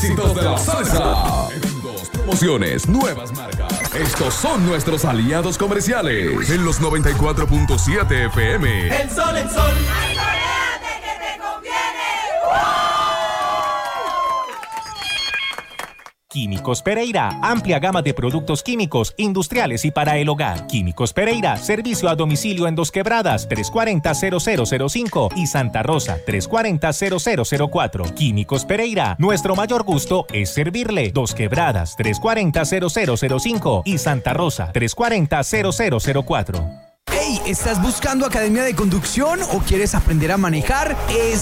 éxitos de la salsa. Eventos, promociones, nuevas marcas. Estos son nuestros aliados comerciales. En los 94.7 FM. El sol, el sol. Químicos Pereira, amplia gama de productos químicos, industriales y para el hogar. Químicos Pereira, servicio a domicilio en Dos Quebradas, 340-0005 y Santa Rosa, 340-0004. Químicos Pereira, nuestro mayor gusto es servirle. Dos Quebradas, 340-0005 y Santa Rosa, 340-0004. Hey, ¿estás buscando academia de conducción o quieres aprender a manejar?